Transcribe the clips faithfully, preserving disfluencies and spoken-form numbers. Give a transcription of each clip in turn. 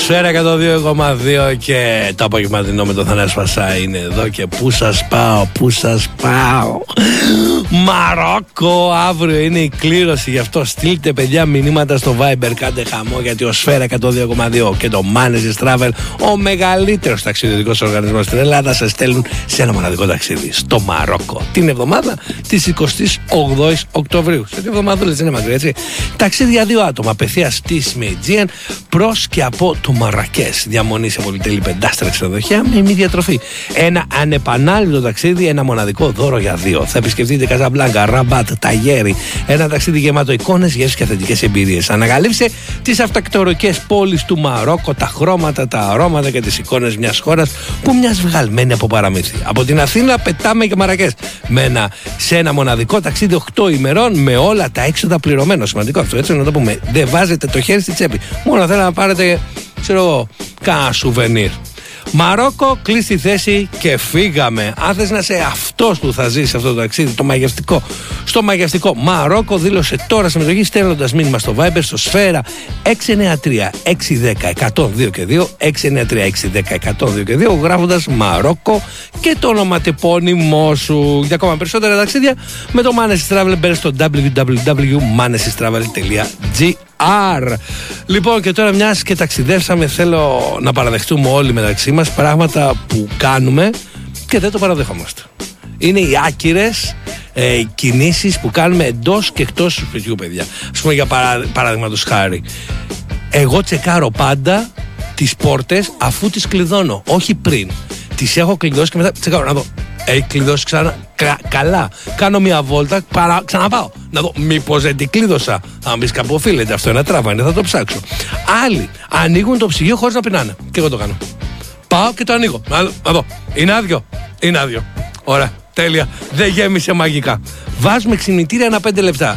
Σφαίρα εκατόν δύο κόμμα δύο και το απογευματινό με τον Θανάση Φασά είναι εδώ. Και πού σας πάω, πού σας πάω. Μαρόκο, αύριο είναι η κλήρωση. Γι' αυτό στείλτε παιδιά μηνύματα στο Viber. Κάντε χαμό, γιατί ο Σφαίρα εκατόν δύο κόμμα δύο και το Manesis Travel, ο μεγαλύτερος ταξιδιωτικός οργανισμός στην Ελλάδα, σας στέλνουν σε ένα μοναδικό ταξίδι στο Μαρόκο την εβδομάδα της εικοστής όγδοης Οκτωβρίου. Σε δύο εβδομάδες δεν είναι μακριά, έτσι. Ταξίδι για δύο άτομα απευθείας της Αιτζίαν προς και από το Μαρακές. Διαμονή σε πολυτέλη πεντάστερα ξενοδοχεία με ημί διατροφή. Ένα ανεπανάληπτο ταξίδι, ένα μοναδικό δώρο για δύο. Θα επισκεφτείτε Καζαμπλάνκα, Ραμπάτ, Ταγέρι. Ένα ταξίδι γεμάτο εικόνες, γεύσεις και αυθεντικές εμπειρίες. Ανακαλύψτε τις αυτακτορικές πόλεις του Μαρόκο, τα χρώματα, τα αρώματα και τις εικόνες μιας χώρας που μοιάζει βγαλμένη από παραμύθι. Από την Αθήνα πετάμε και Μαρακές. Με ένα, σε ένα μοναδικό ταξίδι οκτώ ημερών με όλα τα έξοδα πληρωμένο. Σημαντικό αυτό, έτσι να το πούμε. Δεν βάζετε το χέρι στη τσέπη. Μόνο θέλω να πάρετε, ξέρω εγώ, κάνα σουβενίρ. Μαρόκο, κλείσει θέση και φύγαμε. Αν θες να είσαι αυτός που θα ζήσει αυτό το ταξίδι, το μαγευτικό, στο μαγευτικό Μαρόκο, δήλωσε τώρα συμμετοχή στέλνοντας μήνυμα στο Viber στο Σφαίρα έξι εννιά τρία έξι ένα μηδέν εκατόν δύο και δύο, έξι εννιά τρία έξι ένα μηδέν εκατόν δύο και δύο, γράφοντας Μαρόκο και το ονοματεπώνυμό σου. Για ακόμα περισσότερα ταξίδια με το Manesis Travel μπαίνεις στο double-u double-u double-u τελεία manesis travel τελεία gr. Λοιπόν, και τώρα μιας και ταξιδεύσαμε, θέλω να παραδεχτούμε όλοι μεταξύ μας πράγματα που κάνουμε και δεν το παραδεχόμαστε. Είναι οι άκυρες ε, κινήσεις που κάνουμε εντός και εκτός του σπιτιού, παιδιά. Ας πούμε, για παρά, παράδειγματος χάρη, εγώ τσεκάρω πάντα τις πόρτες αφού τις κλειδώνω, όχι πριν. Τις έχω κλειδώσει και μετά τσεκάρω να δω. Έχει κλειδώσει ξανά. Κα, καλά. Κάνω μια βόλτα, παρα, ξαναπάω. Να δω, μήπως δεν την κλείδωσα. Αν μπει κάπου, οφείλεται αυτό, ένα τράβα είναι, θα το ψάξω. Άλλοι ανοίγουν το ψυγείο χωρίς να πεινάνε. Και εγώ το κάνω. Πάω και το ανοίγω. Να, να δω. Είναι άδειο. Είναι άδειο. Ωραία. Τέλεια. Δεν γέμισε μαγικά. Βάζουμε ξυπνητήρια ανά πέντε λεπτά.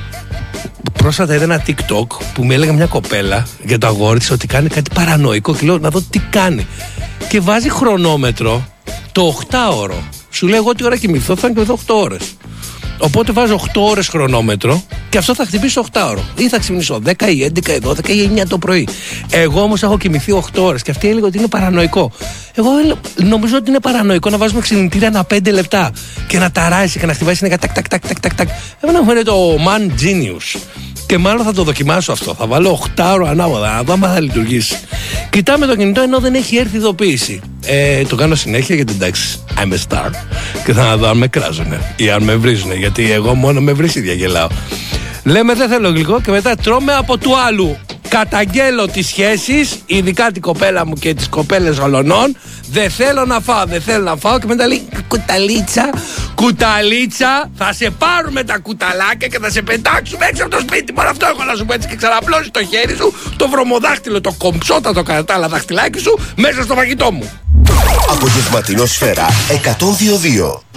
Πρόσφατα είδα ένα TikTok που με έλεγε μια κοπέλα για το αγόρι της ότι κάνει κάτι παρανοϊκό και λέω να δω τι κάνει. Και βάζει χρονόμετρο το οκτάωρο. Σου λέω εγώ τι ώρα κοιμηθώ, θα κοιμηθώ οκτώ ώρες. Οπότε βάζω οκτώ ώρες χρονόμετρο και αυτό θα χτυπήσει το οκτάωρο. Ή θα ξυπνήσω δέκα ή έντεκα ή δώδεκα ή εννιά το πρωί. Εγώ όμως έχω κοιμηθεί οκτώ ώρες και αυτή έλεγε ότι είναι παρανοϊκό. Εγώ νομίζω ότι είναι παρανοϊκό να βάζουμε ξυπνητήρια ανά πέντε λεπτά και να ταράζει και να χτυπάει συνέχεια τάκ, τάκ, τάκ, τάκ, τάκ, τάκ. Εμένα μου φαίνεται το man genius. Και μάλλον θα το δοκιμάσω αυτό. Θα βάλω οκτώ ώρο ανάποδα, να δω αν θα λειτουργήσει. Κοιτάμε το κινητό ενώ δεν έχει έρθει ειδοποίηση. Ε, το κάνω συνέχεια γιατί εντάξει, I'm a star. Και θα δω αν με κράζουνε ή αν με βρίζουνε. Γιατί εγώ μόνο με βρύση διαγελάω. Λέμε δεν θέλω γλυκό και μετά τρώμε από του άλλου. Καταγγέλλω τις σχέσεις, ειδικά την κοπέλα μου και τις κοπέλες ολονών. Δεν θέλω να φάω, δεν θέλω να φάω. Και μετά λέει κουταλίτσα, κουταλίτσα. Θα σε πάρουμε τα κουταλάκια και θα σε πετάξουμε έξω από το σπίτι. Μόνο αυτό έχω να σου πω, έτσι. Και ξαναπλώσεις το χέρι σου, το βρωμοδάχτυλο, το κομψότατο κατάλα δαχτυλάκι σου μέσα στο φαγητό μου. Απογευματινό Σφαίρα εκατόν δύο δύο.